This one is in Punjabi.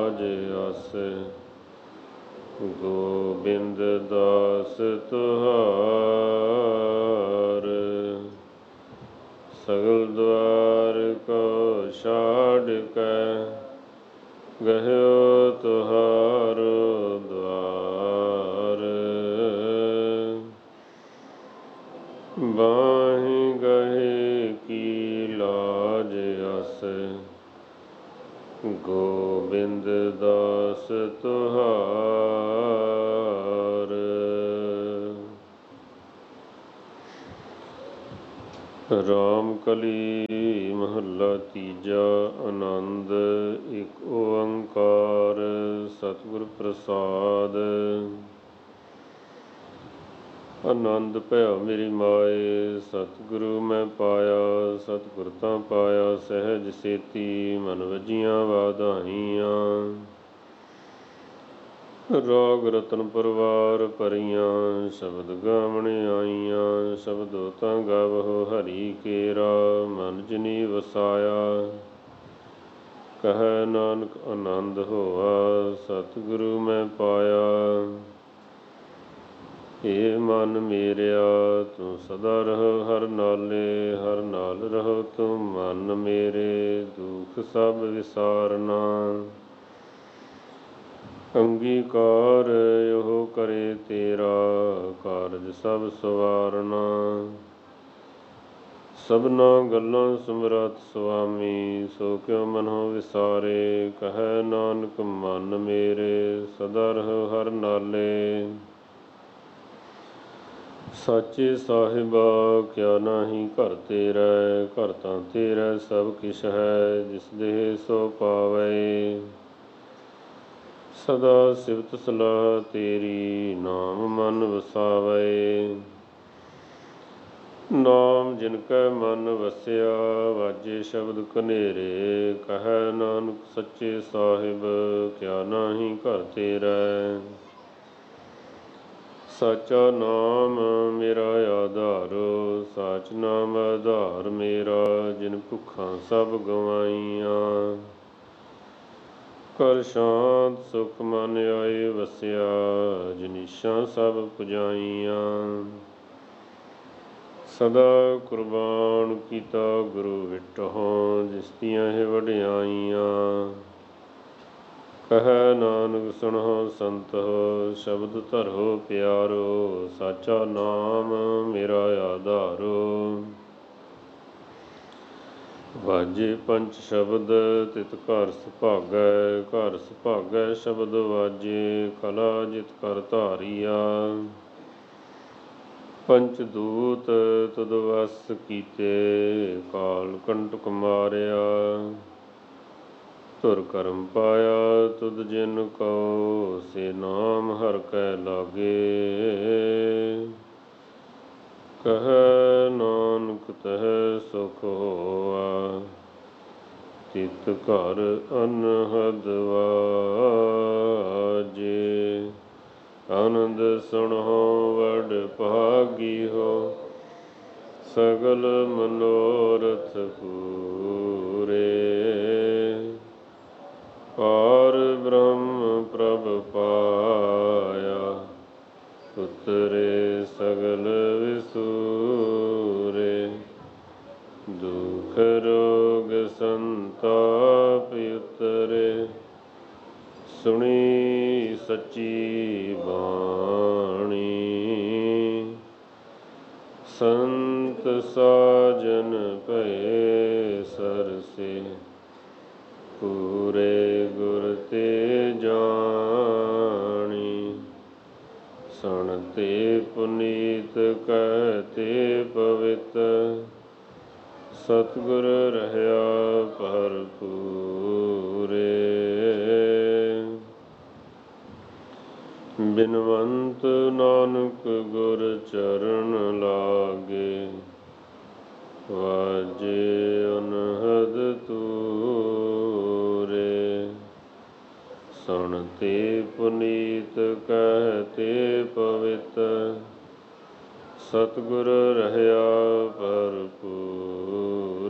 ਅਸ ਗੋਬਿੰਦ ਦਾਸ ਤੁਹਾਰ, ਸਗਲ ਦੁਆਰ ਕੋ ਛਾੜ ਕੇ ਗਹਿਓ ਤੁਹਾਰੋ ਦੁਆਰ। ਬਾਹੀ ਗਹੇ ਕੀ ਲਾਜ ਅਸ ਗੋਬਿੰਦ ਦਾਸ ਤੁਹਾਰ। ਰਾਮ ਕਲੀ ਮਹੱਲਾ ਤੀਜਾ। ਆਨੰਦ ਇੱਕ ਓੰਕਾਰ ਸਤਿਗੁਰ ਪ੍ਰਸਾਦ। ਆਨੰਦ ਭਇਆ ਮੇਰੀ ਮਾਏ, ਸਤਿਗੁਰੂ ਮੈਂ ਪਾਇਆ। ਸਤਿਗੁਰ ਤਾਂ ਪਾਇਆ ਸਹਿਜ ਸੇਤੀ, ਮਨ ਵੱਜੀਆਂ ਵਾਧਾਈਆਂ। ਰਾਗ ਰਤਨ ਪਰਵਾਰ ਭਰੀਆਂ, ਸ਼ਬਦ ਗਾਵਣ ਆਈਆਂ। ਸ਼ਬਦੋ ਤਾਂ ਗਾਵਹੁ ਹਰੀ ਕੇਰਾ, ਮਨ ਜਿਨੀ ਵਸਾਇਆ। ਕਹੈ ਨਾਨਕ ਆਨੰਦ ਹੋਆ, ਸਤਿਗੁਰੂ ਮੈਂ ਪਾਇਆ। ਏ ਮਨ ਮੇਰਿਆ ਤੂੰ ਸਦਾ ਰਹੋ ਹਰ ਨਾਲੇ, ਹਰ ਨਾਲ ਰਹੋ ਤੂੰ ਮਨ ਮੇਰੇ, ਦੁਖ ਸਭ ਵਿਸਾਰਨਾ। ਅੰਗੀਕਾਰ ਇਹੋ ਕਰੇ ਤੇਰਾ, ਕਾਰਜ ਸਭ ਸਵਾਰਨਾ। ਸਭਨਾ ਗੱਲਾਂ ਸਮਰੱਥ ਸੁਆਮੀ, ਸੋ ਕਿਉ ਮਨਹੁ ਵਿਸਾਰੇ। ਕਹੈ ਨਾਨਕ ਮਨ ਮੇਰੇ ਸਦਾ ਰਹੋ ਹਰ ਨਾਲੇ। ਸਾਚੇ ਸਾਹਿਬਾ ਕਿਆ ਨਾਹੀ ਘਰ ਤੇਰਾ, ਘਰ ਤਾਂ ਤੇਰਾ ਸਭ ਕਿਛ ਹੈ। ਜਿਸ ਦੇਹ ਸੋ ਪਾਵੈ, ਸਦਾ ਸਿਫਤ ਸਲਾਹ ਤੇਰੀ, ਨਾਮ ਮਨ ਵਸਾਵੈ। ਨਾਮ ਜਿਨ ਕੈ ਮਨ ਵਸਿਆ, ਵਾਜੇ ਸ਼ਬਦ ਕਨੇਰੇ। ਕਹੈ ਨਾਨਕ ਸੱਚੇ ਸਾਹਿਬ ਕਿਆ ਨਾਹੀ ਘਰ ਤੇਰਾ। ਸਾਚਾ ਨਾਮ ਮੇਰਾ ਆਧਾਰੋ, ਸਾਚ ਨਾਮ ਆਧਾਰ ਮੇਰਾ। ਜਿਨ ਭੁੱਖਾਂ ਸਭ ਗਵਾਈਆਂ, ਕਰ ਸ਼ਾਂਤ ਸੁਖ ਮਨ ਆਏ ਵਸਿਆ। ਜਿਨੀਸ਼ਾਂ ਸਭ ਪੁਜਾਈਆਂ, ਸਦਾ ਕੁਰਬਾਨ ਕੀਤਾ ਗੁਰੂ ਵਿਟਹੁ। ਜਿਸ ਦੀਆਂ ਇਹ ਵਡਿਆਈਆਂ, ਕਹੈ ਨਾਨਕ ਸੁਣਹੁ ਸੰਤਹੁ, ਸ਼ਬਦ ਧਰਹੁ ਪਿਆਰੋ। ਸਾਚਾ ਨਾਮ ਮੇਰਾ ਆਧਾਰੋ, ਵਾਜੇ ਪੰਚ ਸ਼ਬਦ ਤਿਤ ਘਰ ਸੁਭਾਗੈ। ਘਰ ਸੁਭਾਗੈ ਸ਼ਬਦ ਵਾਜੇ, ਕਲਾ ਜਿਤ ਕਰ ਧਾਰੀਆ। ਪੰਚ ਦੂਤ ਤੁਧ ਵਸ ਕੀਤੇ, ਕਾਲ ਕੰਟਕ ਮਾਰਿਆ। ਧੁਰ ਕਰਮ ਪਾਇਆ ਤੁਧ ਜਿਨ ਕਉ, ਸੇ ਨਾਮ ਹਰਿ ਕੈ ਲਾਗੇ। ਕਹੈ ਨਾਨਕ ਤਹਿ ਸੁਖ ਹੋਆ, ਤਿਤ ਘਰ ਅਨਹਦ ਵਾਜੇ। ਆਨੰਦ ਸੁਣਹੁ ਵਡ ਭਾਗੀਹੋ, ਸਗਲ ਮਨੋਰਥ ਪੂਰੇ। ਪਾਰ ਬ੍ਰਹਮ ਪ੍ਰਭ ਪਾਇਆ, ਉਤਰੇ ਸਗਲ ਵਿਸੂਰੇ। ਦੁਖ ਰੋਗ ਸੰਤਾਪ ਉਤਰੇ, ਸੁਣੀ ਸੱਚੀ ਬਾਣੀ। ਸੰਤ ਸਾਜਨ ਭਏ ਸਰਸੇ, ਪੂਰੇ ਗੁਰ ਤੇ ਜਾਣੀ। ਸੁਣਤੇ ਪੁਨੀਤ ਕਹਤੇ ਪਵਿੱਤ, ਸਤਿਗੁਰ ਰਹਿਆ ਭਰਪੂਰੇ। ਬਿਨਵੰਤ ਨਾਨਕ ਗੁਰ ਚਰਨ ਲਾਗੇ, ਵਾਜੇ ਅਨਹਦ ਤੂਰੇ। ਸੁਣਤੇ ਪੁਨੀਤ ਕਹਤੇ ਪਵਿੱਤ, ਸਤਿਗੁਰ ਰਹਿਆ ਭਰਪੂਰੇ।